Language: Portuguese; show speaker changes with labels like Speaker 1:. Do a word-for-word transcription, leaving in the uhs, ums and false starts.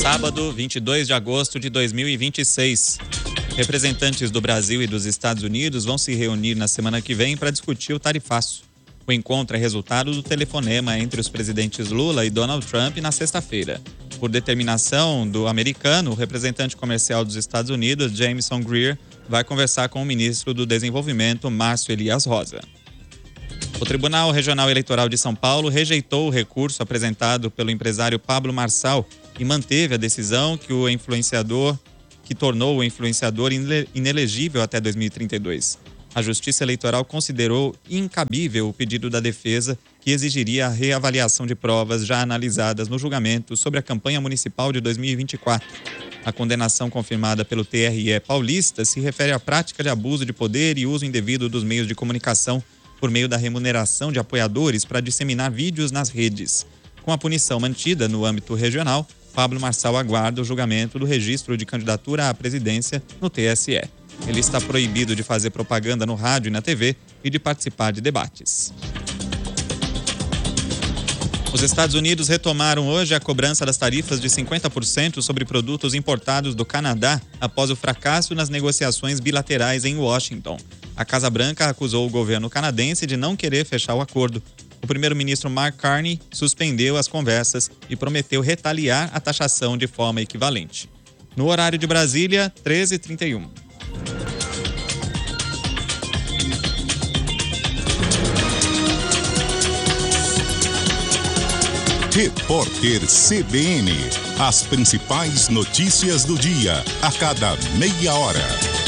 Speaker 1: Sábado, vinte e dois de agosto de dois mil e vinte e seis. Representantes do Brasil e dos Estados Unidos vão se reunir na semana que vem para discutir o tarifaço. O encontro é resultado do telefonema entre os presidentes Lula e Donald Trump na sexta-feira. Por determinação do americano, o representante comercial dos Estados Unidos, Jamieson Greer, vai conversar com o ministro do Desenvolvimento, Márcio Elias Rosa. O Tribunal Regional Eleitoral de São Paulo rejeitou o recurso apresentado pelo empresário Pablo Marçal e manteve a decisão que o influenciador, que tornou o influenciador inelegível até dois mil e trinta e dois. A Justiça Eleitoral considerou incabível o pedido da defesa, que exigiria a reavaliação de provas já analisadas no julgamento sobre a campanha municipal de dois mil e vinte e quatro. A condenação confirmada pelo T R E paulista se refere à prática de abuso de poder e uso indevido dos meios de comunicação por meio da remuneração de apoiadores para disseminar vídeos nas redes. Com a punição mantida no âmbito regional, Pablo Marçal aguarda o julgamento do registro de candidatura à presidência no T S E. Ele está proibido de fazer propaganda no rádio e na T V e de participar de debates. Os Estados Unidos retomaram hoje a cobrança das tarifas de cinquenta por cento sobre produtos importados do Canadá após o fracasso nas negociações bilaterais em Washington. A Casa Branca acusou o governo canadense de não querer fechar o acordo. O primeiro-ministro Mark Carney suspendeu as conversas e prometeu retaliar a taxação de forma equivalente. No horário de Brasília, treze e trinta e um.
Speaker 2: Repórter C B N. As principais notícias do dia, a cada meia hora.